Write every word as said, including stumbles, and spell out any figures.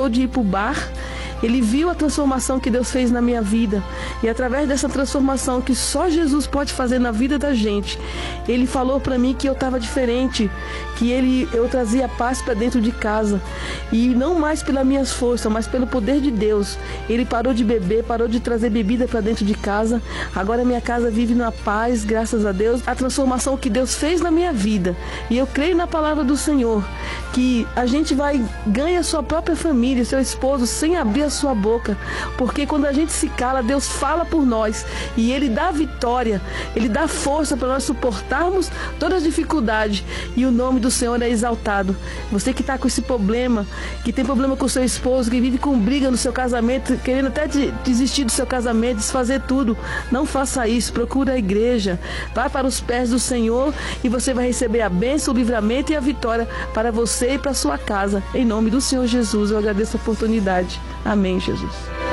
parou de ir para o bar. Ele viu a transformação que Deus fez na minha vida. E através dessa transformação que só Jesus pode fazer na vida da gente, ele falou para mim que eu estava diferente, que ele, eu trazia paz para dentro de casa. E não mais pelas minhas forças, mas pelo poder de Deus. Ele parou de beber, parou de trazer bebida para dentro de casa. Agora minha casa vive na paz, graças a Deus. A transformação que Deus fez na minha vida. E eu creio na palavra do Senhor, que a gente vai ganhar sua própria família, seu esposo, sem abrir a sua boca, porque quando a gente se cala, Deus fala por nós e Ele dá vitória, Ele dá força para nós suportarmos todas as dificuldades e o nome do Senhor é exaltado. Você que está com esse problema, que tem problema com o seu esposo, que vive com briga no seu casamento, querendo até desistir do seu casamento, desfazer tudo, não faça isso. Procura a igreja, vá para os pés do Senhor e você vai receber a bênção, o livramento e a vitória para você e para sua casa. Em nome do Senhor Jesus, eu agradeço a oportunidade. Amém, Jesus.